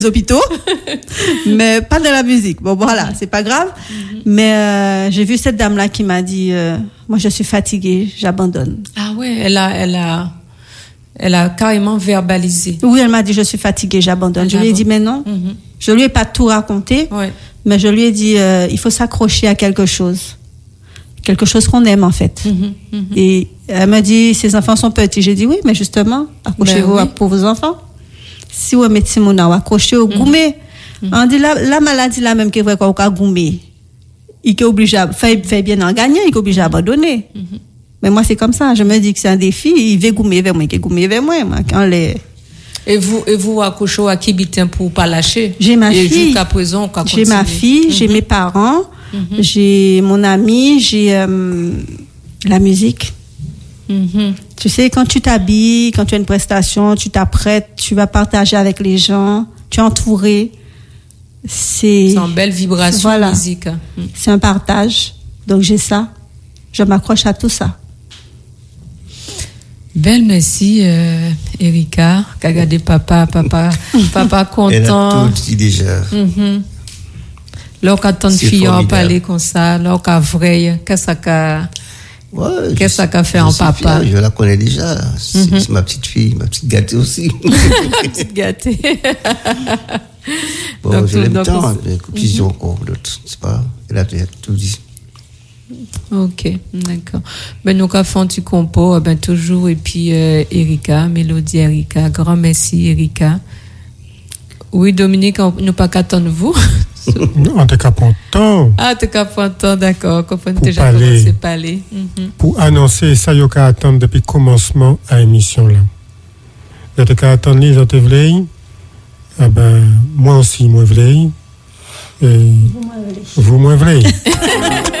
hôpitaux, mais pas de la musique. Bon, voilà, c'est pas grave. Mais j'ai vu cette dame-là qui m'a dit, moi je suis fatiguée, j'abandonne. Ah ouais, elle a carrément verbalisé. Oui, elle m'a dit, je suis fatiguée, j'abandonne. Je lui ai dit, mais non. Je lui ai pas tout raconté, mais je lui ai dit, il faut s'accrocher à quelque chose qu'on aime en fait. Et elle m'a dit, ses enfants sont petits. J'ai dit, oui, mais justement, accrochez-vous pour vos enfants. Si vous mettez mon nom, accrochez au gourmet. On dit, la maladie là même qui est vrai qu'on a gourmet, il est obligé à faire bien en gagner, il est obligé à abandonner. Mais moi, c'est comme ça. Je me dis que c'est un défi. Il veut gommer vers moi, il gourmet vers moi. Quand les... Et vous accrochez à qui bitin pour pas lâcher? J'ai ma fille. Et jusqu'à présent, on continue. J'ai ma fille, j'ai mes parents, j'ai mon ami, j'ai la musique. Tu sais, quand tu t'habilles, quand tu as une prestation, tu t'apprêtes, tu vas partager avec les gens, tu es entouré. C'est une belle vibration, voilà. musique. C'est un partage. Donc j'ai ça. Je m'accroche à tout ça. Belle merci, Erika. Qu'a gardé papa content. Elle a tout dit déjà. Là, quand tant de filles ont parlé comme ça, là, quand vrai, qu'est-ce qu'a fait en papa? Fier, je la connais déjà. C'est ma petite fille, ma petite gâtée aussi. Ma petite gâtée. Bon, donc, je l'aime tant, mais plusieurs encore d'autres. C'est pas, elle a tout dit. Ok, d'accord. Ben, nous avons fait un petit compo, ben, toujours, et puis, Erika, Mélodie Erika, grand merci, Erika. Oui, Dominique, nous pas qu'attendre vous. En tout cas, content. Ah, en tout cas, content, d'accord. Quand on déjà parler, commencé à parler. Pour annoncer ça, il y a attendre depuis le commencement à l'émission là. Il y a attendre les autres vleilles. Ah ben, moi aussi, moi vleille. Et vous, moi vleille.